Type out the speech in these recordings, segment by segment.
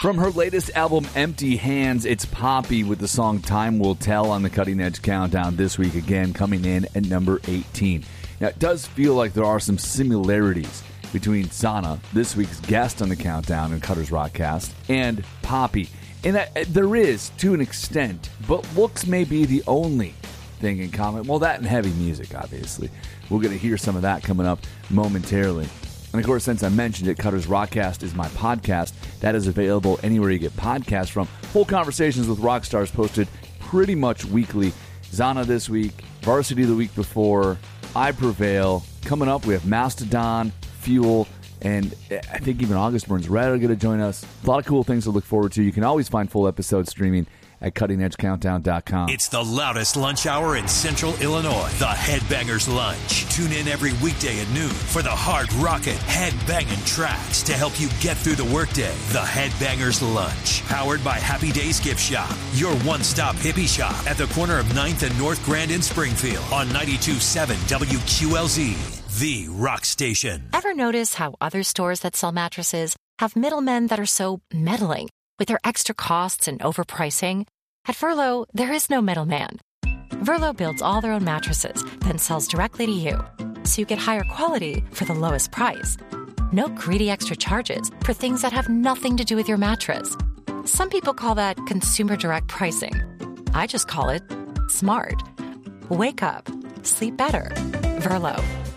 From her latest album, Empty Hands, it's Poppy with the song Time Will Tell on the Cutting Edge Countdown this week, again coming in at number 18. Now, it does feel like there are some similarities between Zana, this week's guest on the Countdown and Cutter's Rockcast, and Poppy. And there is, to an extent, but looks may be the only thing in common. Well, that and heavy music, obviously. We're going to hear some of that coming up momentarily. And of course, since I mentioned it, Cutter's Rockcast is my podcast. That is available anywhere you get podcasts from. Full conversations with rock stars posted pretty much weekly. Zana this week, Varsity the week before, I Prevail. Coming up, we have Mastodon, Fuel, and I think even August Burns Red are going to join us. A lot of cool things to look forward to. You can always find full episodes streaming at CuttingEdgeCountdown.com. It's the loudest lunch hour in Central Illinois. The Headbangers Lunch. Tune in every weekday at noon for the hard rockin' headbanging tracks to help you get through the workday. The Headbangers Lunch. Powered by Happy Days Gift Shop. Your one-stop hippie shop at the corner of 9th and North Grand in Springfield on 92.7 WQLZ. The Rock Station. Ever notice how other stores that sell mattresses have middlemen that are so meddling with their extra costs and overpricing? At Verlo, there is no middleman. Verlo builds all their own mattresses, then sells directly to you, so you get higher quality for the lowest price. No greedy extra charges for things that have nothing to do with your mattress. Some people call that consumer direct pricing. I just call it smart. Wake up. Sleep better. Verlo.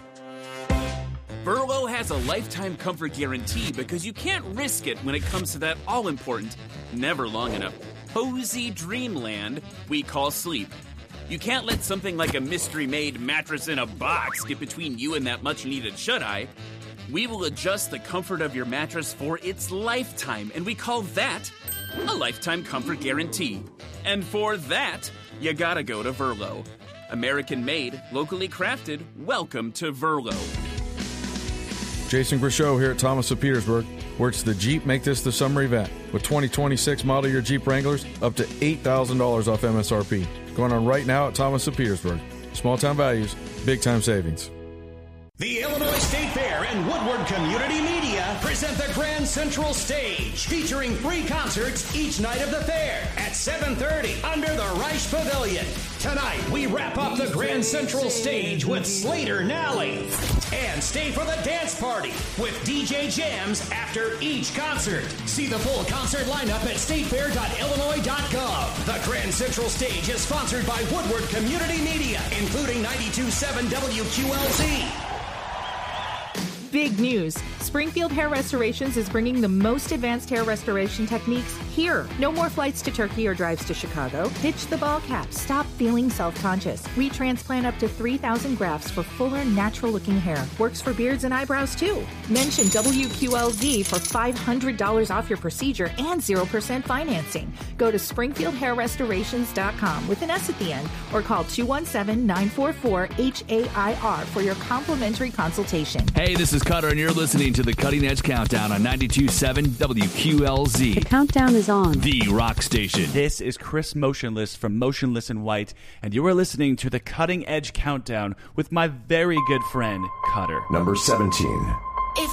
Verlo has a lifetime comfort guarantee because you can't risk it when it comes to that all-important, never long enough, cozy dreamland we call sleep. You can't let something like a mystery-made mattress in a box get between you and that much-needed shut-eye. We will adjust the comfort of your mattress for its lifetime, and we call that a lifetime comfort guarantee. And for that, you gotta go to Verlo. American-made, locally crafted, welcome to Verlo. Jason Grishow here at Thomas of Petersburg, where it's the Jeep Make This the Summer event with 2026 model year Jeep Wranglers up to $8,000 off MSRP. Going on right now at Thomas of Petersburg. Small town values, big time savings. The Illinois State Fair and Woodward Community Media present the Grand Central Stage, featuring 3 concerts each night of the fair at 7:30 under the Reich Pavilion. Tonight, we wrap up the Grand Central Stage with Slater Nally. And stay for the dance party with DJ Jams after each concert. See the full concert lineup at statefair.illinois.gov. The Grand Central Stage is sponsored by Woodward Community Media, including 92.7 WQLZ. Big news. Springfield Hair Restorations is bringing the most advanced hair restoration techniques here. No more flights to Turkey or drives to Chicago. Ditch the ball cap. Stop feeling self-conscious. Retransplant up to 3,000 grafts for fuller, natural-looking hair. Works for beards and eyebrows, too. Mention WQLZ for $500 off your procedure and 0% financing. Go to SpringfieldHairRestorations.com with an S at the end or call 217-944-HAIR for your complimentary consultation. Hey, this is Cutter, and you're listening to the Cutting Edge Countdown on 92.7 WQLZ. The countdown is on. The Rock Station. This is Chris Motionless from Motionless in White, and you are listening to the Cutting Edge Countdown with my very good friend, Cutter. Number 17.